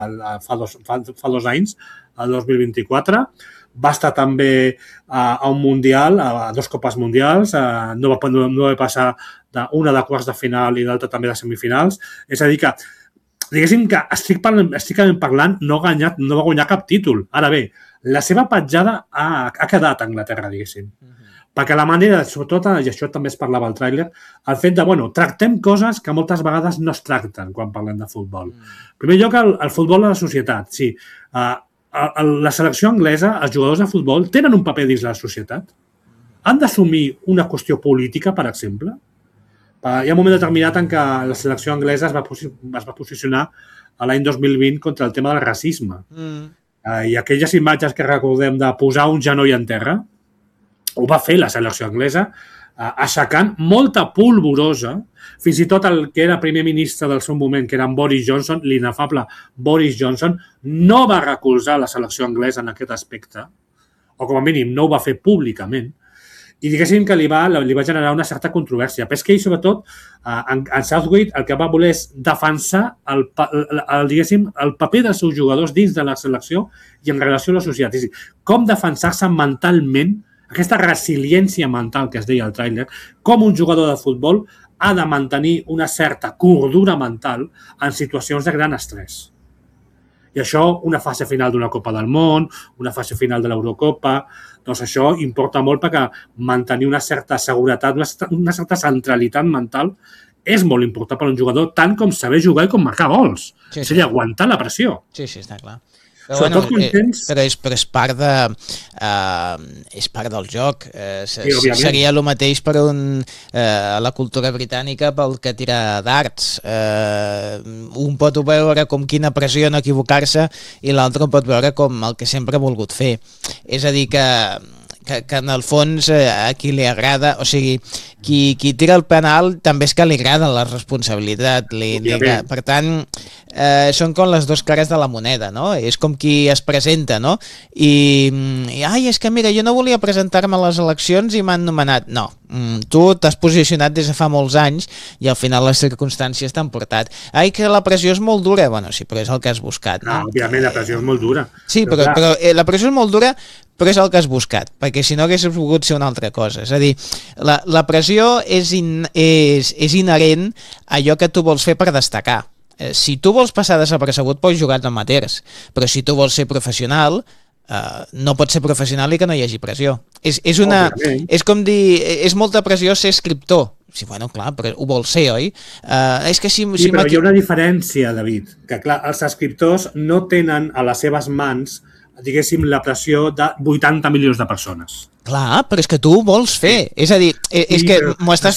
fa 2 anys, el 2024. Va estar també a un Mundial, a 2 Copes Mundials, no va passar una de quarts de final i l'altra també de semifinals. És a dir que, diguéssim que estrictament parlant, no va guanyar cap títol. Ara bé, la seva petjada ha quedat a Anglaterra, diguéssim. Perquè la manera, sobretot, i això també es parlava al tràiler, el fet de, tractem coses que moltes vegades no es tracten quan parlem de futbol. En primer lloc, el futbol a la societat, sí. La selecció anglesa, els jugadors de futbol, tenen un paper dins la societat? Han d'assumir una qüestió política, per exemple? Hi ha un moment determinat en què la selecció anglesa es va posicionar l'any 2020 contra el tema del racisme. I aquelles imatges que recordem de posar un genoll en terra, ho va fer la selecció anglesa, aixecant molta polvorosa, fins i tot el que era primer ministre del seu moment, que era Boris Johnson, l'inefable Boris Johnson, no va recolzar la selecció anglesa en aquest aspecte, o com a mínim no ho va fer públicament, i diguéssim que li va generar una certa controvèrsia. Però és que ell, sobretot, en Southgate, el que va voler és defensar el paper dels seus jugadors dins de la selecció i en relació a la societat. És a dir, com defensar-se mentalment, aquesta resiliència mental que es deia al tràiler, com un jugador de futbol ha de mantenir una certa cordura mental en situacions de gran estrès. I això, una fase final d'una Copa del Món, una fase final de l'Eurocopa, doncs això importa molt perquè mantenir una certa seguretat, una certa centralitat mental és molt important per a un jugador, tant com saber jugar i com marcar gols. És a dir, aguantar la pressió. Sí, està clar. Però és part del joc. Seria el mateix per la cultura britànica pel que tira darts. Un pot veure com quina pressió no equivocar-se i l'altre pot veure com el que sempre ha volgut fer. És a dir que en el fons a qui li agrada, o sigui, qui tira el penal també és que li agrada la responsabilitat. Per tant, són com les dues cares de la moneda, no? És com qui es presenta, no? I és que mira, jo no volia presentar-me a les eleccions i m'han nomenat. No, tu t'has posicionat des de fa molts anys i al final les circumstàncies t'han portat. Que la pressió és molt dura. Bueno, sí, però és el que has buscat, no? Òbviament, la pressió és molt dura. Sí, però la pressió és molt dura, però és el que has buscat, perquè si no haguessis volgut ser una altra cosa. És a dir, la pressió és inherent a allò que tu vols fer per destacar. Si tu vols passar desapercebut, pots jugar amateurs, però si tu vols ser professional, no pots ser professional i que no hi hagi pressió. És com dir, és molta pressió ser escriptor. Sí, bueno, clar, però ho vols ser, oi? Però hi ha una diferència, David, que clar, els escriptors no tenen a les seves mans, diguéssim, la pressió de 80 milions de persones. Clar, però és que tu ho vols fer. És a dir, és que m'ho estàs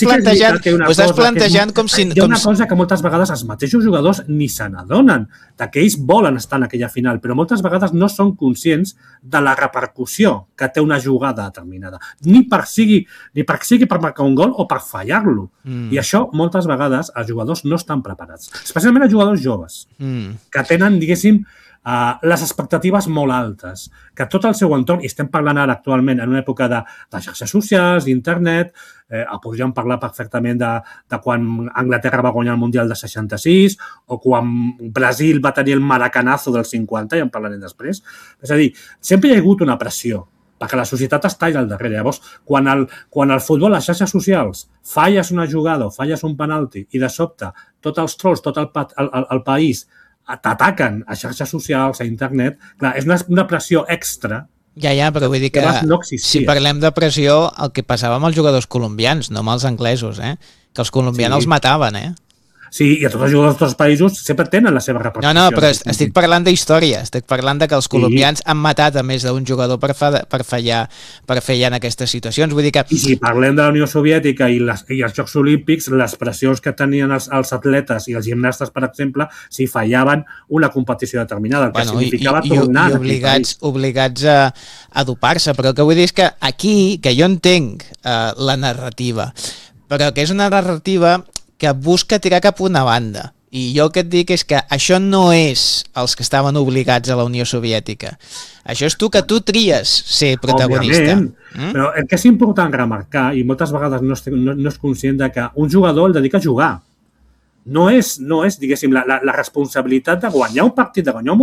plantejant com si... Hi ha una cosa que moltes vegades els mateixos jugadors ni se n'adonen, que ells volen estar en aquella final, però moltes vegades no són conscients de la repercussió que té una jugada determinada. Ni per sigui per marcar un gol o per fallar-lo. I això, moltes vegades, els jugadors no estan preparats. Especialment els jugadors joves, que tenen, diguéssim, les expectatives molt altes, que tot el seu entorn, i estem parlant ara actualment en una època de xarxes socials, d'internet, podríem parlar perfectament de quan Anglaterra va guanyar el Mundial de 66 o quan Brasil va tenir el maracanazo del 50, ja en parlarem després. És a dir, sempre hi ha hagut una pressió, perquè la societat està allà al darrere. Llavors, quan el futbol, les xarxes socials, falles una jugada o falles un penalti i de sobte tots els trolls, tot el país t'ataquen a xarxes socials, a internet, clar, és una pressió extra. Ja, però vull dir que si parlem de pressió, el que passava amb els jugadors colombians, no amb els anglesos, que els colombians els mataven, Sí, i a tots els jugadors de tots els països sempre tenen la seva repercussió. No, però estic parlant d'història, estic parlant de que els colombians han matat a més d'un jugador per fallar en aquestes situacions. Vull dir que... I si parlem de la Unió Soviètica i els Jocs Olímpics, les pressions que tenien els atletes i els gimnastes, per exemple, si fallaven una competició determinada, el que significava tornar i obligats a dopar-se. Però el que vull dir és que aquí, que jo entenc la narrativa, però que és una narrativa que busca tirar cap a una banda. I jo el que et dic és que això no és els que estaven obligats a la Unió Soviètica. Això és que tu tries ser protagonista. Però el que és important remarcar, i moltes vegades no és conscient de que un jugador el dedica a jugar. no és diguéssim, la responsabilitat de guanyar un partit, de guanyar un